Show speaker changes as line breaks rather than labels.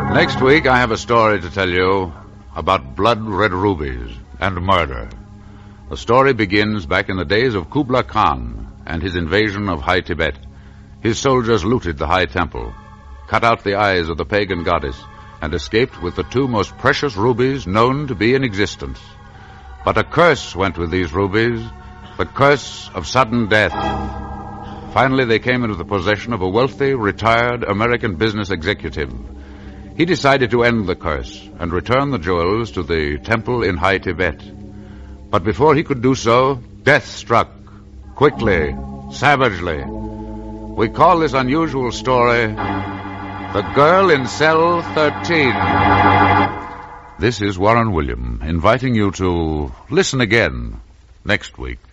Next week, I have a story to tell you about blood-red rubies and murder. The story begins back in the days of Kubla Khan and his invasion of High Tibet. His soldiers looted the high temple, cut out the eyes of the pagan goddess, and escaped with the two most precious rubies known to be in existence. But a curse went with these rubies, the curse of sudden death. Finally, they came into the possession of a wealthy, retired American business executive. He decided to end the curse and return the jewels to the temple in High Tibet. But before he could do so, death struck, quickly, savagely. We call this unusual story The Girl in Cell 13. This is Warren William, inviting you to listen again next week.